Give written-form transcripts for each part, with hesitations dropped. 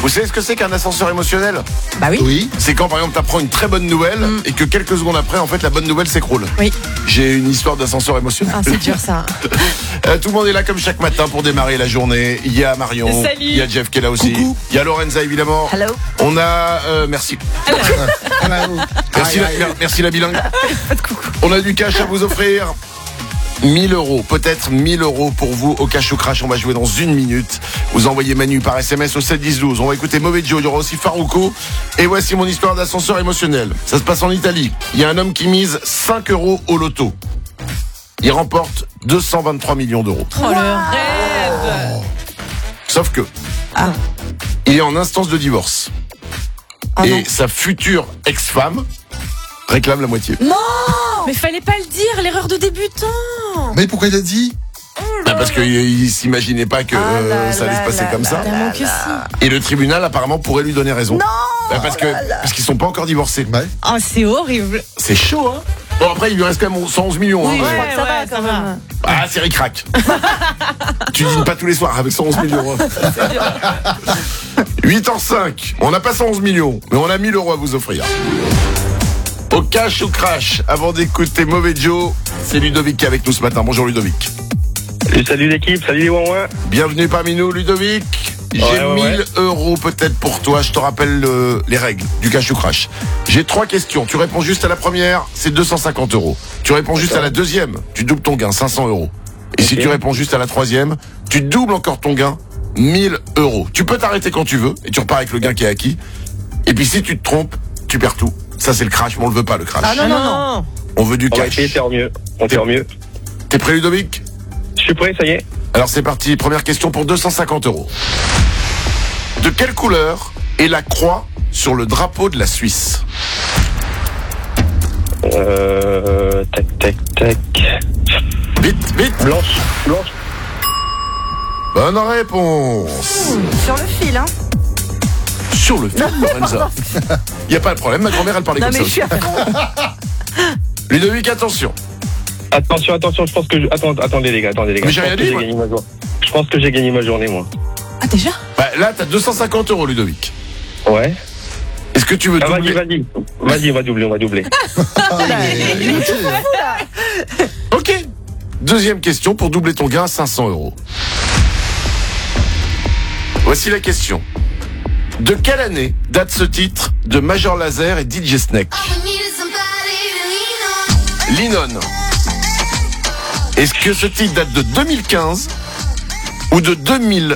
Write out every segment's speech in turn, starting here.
Vous savez ce que c'est qu'un ascenseur émotionnel ? Bah oui. Oui. C'est quand par exemple t'apprends une très bonne nouvelle et que quelques secondes après, en fait, la bonne nouvelle s'écroule. Oui. J'ai une histoire d'ascenseur émotionnel. Ah, c'est dur ça. Tout le monde est là comme chaque matin pour démarrer la journée. Il y a Marion, Salut. il y a Jeff qui est là aussi. Coucou. Il y a Lorenza évidemment. Hello. On a merci. Merci la bilingue. On a du cash à vous offrir. 1000 euros, peut-être 1000 euros pour vous au Cash ou Crash. On va jouer dans une minute. Vous envoyez Manu par SMS au 7 10 12. On va écouter Mauvais Joe. Il y aura aussi Farouko. Et voici mon histoire d'ascenseur émotionnel. Ça se passe en Italie. Il y a un homme qui mise 5 euros au loto. Il remporte 223 millions d'euros. Oh, le rêve. Sauf que il est en instance de divorce. Ah et non. sa future ex-femme réclame la moitié. Mais fallait pas le dire, l'erreur de débutant. Mais pourquoi il a dit? Parce qu'il s'imaginait pas que ça allait se passer comme ça. Évidemment que si. Et le tribunal apparemment pourrait lui donner raison. Non. Parce qu'ils sont pas encore divorcés. Ouais. Oh, c'est horrible. C'est chaud, hein. Bon, après il lui reste quand même 111 millions. Oui, hein. ouais. Je crois que ça va quand même. Ah, c'est ric-rac. Tu dînes pas tous les soirs avec 111 millions. 8h05. On n'a pas 111 millions, mais on a 1000 euros à vous offrir. Au Cash ou Crash, avant d'écouter Mauvais Joe, c'est Ludovic qui est avec nous ce matin. Bonjour Ludovic. Salut l'équipe, salut les ouin-ouin. Bienvenue parmi nous Ludovic. J'ai Ouais. 1000 euros peut-être pour toi. Je te rappelle les règles du Cash ou Crash. J'ai 3 questions. Tu réponds juste à la première, c'est 250 euros. Tu réponds juste à la deuxième, tu doubles ton gain, 500 euros. Et si Ok. tu réponds juste à la troisième, tu doubles encore ton gain, 1000 euros. Tu peux t'arrêter quand tu veux et tu repars avec le gain qui est acquis. Et puis si tu te trompes, tu perds tout. Ça c'est le crash, mais on le veut pas le crash. Ah non, non, non. On veut du On va cash. essayer de faire mieux. On fait mieux. T'es prêt Ludovic ? Je suis prêt, ça y est. Alors c'est parti, première question pour 250 euros. De quelle couleur est la croix sur le drapeau de la Suisse ? Tac. Vite, vite. Blanche. Bonne réponse. Sur le fil, hein. Sur le fil, Lorenza. Il n'y a pas de problème, ma grand-mère elle parlait Non, comme mais ça je suis aussi. à fond. Ludovic, attention. Attention, je pense que attendez les gars. Mais j'ai rien dit, moi. Je pense que j'ai gagné ma journée, moi. Ah, déjà? Bah, là, t'as 250 euros, Ludovic. Ouais. Est-ce que tu veux doubler ? Vas-y, on va doubler. Ok. Deuxième question pour doubler ton gain à 500 euros. Voici la question. De quelle année date ce titre de Major Lazer et DJ Snake ? Linon. Est-ce que ce titre date de 2015 ou de 2020 ?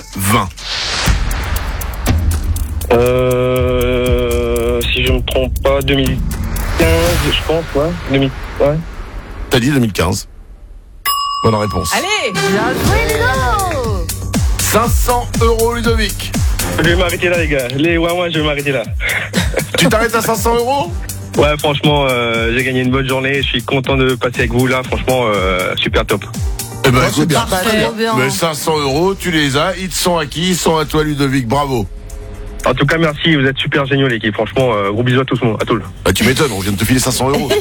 Si je me trompe pas, 2015, je pense, ouais. Ouais. T'as dit 2015. Bonne réponse. Allez! Bien joué, Ludo. 500 euros, Ludovic. Je vais m'arrêter là, les gars. Les ouin-ouin, je vais m'arrêter là. Tu t'arrêtes à 500 euros ? Ouais, franchement, j'ai gagné une bonne journée. Je suis content de passer avec vous là. Franchement, super top. Eh ben, Ouais, c'est bien. Parfait. Trop bien. Mais 500 euros, tu les as, ils te sont acquis, ils sont à toi, Ludovic, bravo. En tout cas, merci. Vous êtes super géniaux, l'équipe. Franchement, gros bisous à tous, à tout le monde. Bah, tu m'étonnes, on vient de te filer 500 euros.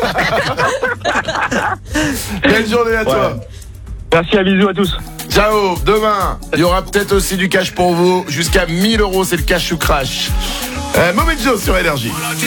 Belle journée à toi. Merci, à bisous à tous. Ciao, demain, il y aura peut-être aussi du cash pour vous. Jusqu'à 1000 euros, c'est le cash ou crash. Mauvais Joe sur Énergie.